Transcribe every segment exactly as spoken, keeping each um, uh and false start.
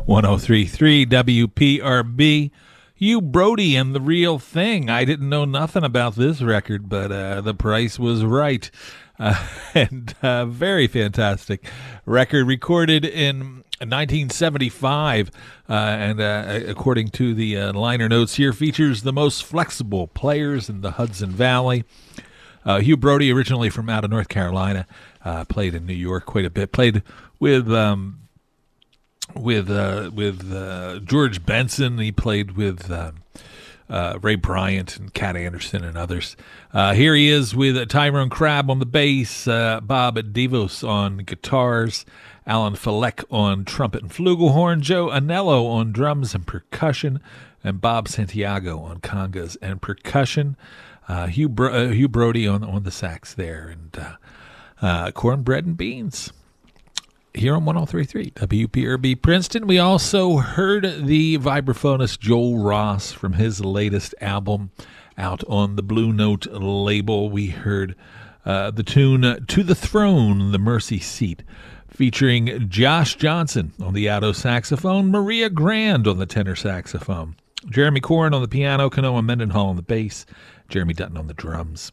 one oh three point three W P R B. Hugh Brody and The Real Thing. I didn't know nothing about this record, but uh, the price was right. Uh, and uh, very fantastic record, recorded in nineteen seventy-five, uh, and uh, according to the uh, liner notes here, features the most flexible players in the Hudson Valley. Uh, Hugh Brody, originally from out of North Carolina, uh, played in New York quite a bit. Played with um, with uh, with uh, George Benson. He played with uh, uh, Ray Bryant and Cat Anderson and others. Uh, here he is with uh, Tyrone Crabb on the bass, uh, Bob Devos on guitars, Alan Falek on trumpet and flugelhorn, Joe Anello on drums and percussion, and Bob Santiago on congas and percussion. Uh, Hugh, Bro- uh, Hugh Brody on on the sax there, and uh, uh, cornbread and beans. Here on one oh three point three W P R B Princeton. We also heard the vibraphonist Joel Ross from his latest album out on the Blue Note label. We heard uh, the tune To the Throne, The Mercy Seat, featuring Josh Johnson on the alto saxophone, Maria Grand on the tenor saxophone, Jeremy Corrin on the piano, Kanoa Mendenhall on the bass, Jeremy Dutton on the drums.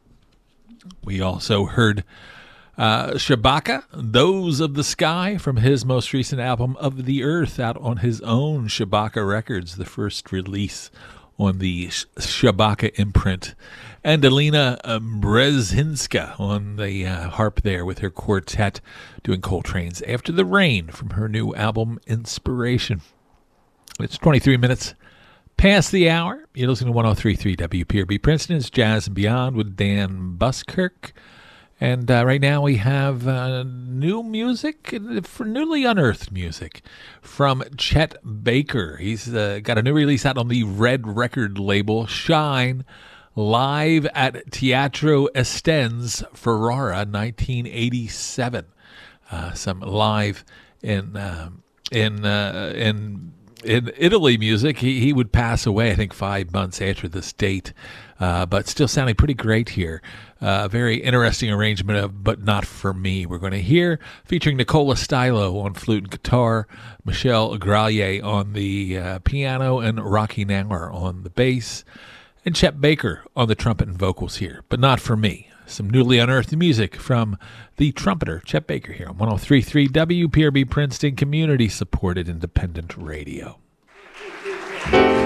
We also heard Uh, Shabaka, Those of the Sky, from his most recent album Of the Earth, out on his own Shabaka Records, the first release on the Sh- Shabaka imprint. And Alina uh, Brzezinska on the uh, harp there with her quartet, doing Coltrane's After the Rain from her new album Inspiration. It's twenty-three minutes past the hour. You're listening to one oh three point three W P R B Princeton's Jazz and Beyond with Dan Buskirk. And uh, right now we have uh, new music, for newly unearthed music, from Chet Baker. He's uh, got a new release out on the Red Record label, Shine, live at Teatro Estense, Ferrara, nineteen eighty-seven. Uh, some live in uh, in uh, in in Italy music. He he would pass away, I think, five months after this date, uh, but still sounding pretty great here. Uh, very interesting arrangement of But Not For Me. We're going to hear, featuring Nicola Stylo on flute and guitar, Michel Gralier on the uh, piano, and Rocky Naylor on the bass, and Chet Baker on the trumpet and vocals here. But Not For Me. Some newly unearthed music from the trumpeter Chet Baker here on one oh three point three W P R B Princeton, community-supported independent radio.